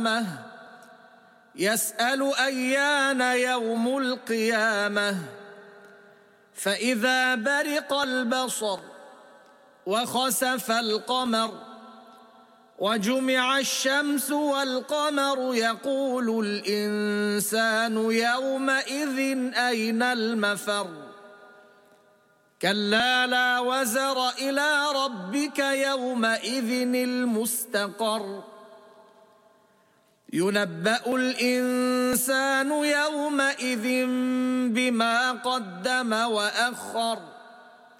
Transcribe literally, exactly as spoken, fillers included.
يسأل أيان يوم القيامة فإذا برق البصر وخسف القمر وجمع الشمس والقمر يقول الإنسان يومئذ أين المفر كلا لا وزر إلى ربك يومئذ المستقر ينبأ الإنسان يومئذ بما قدم وأخر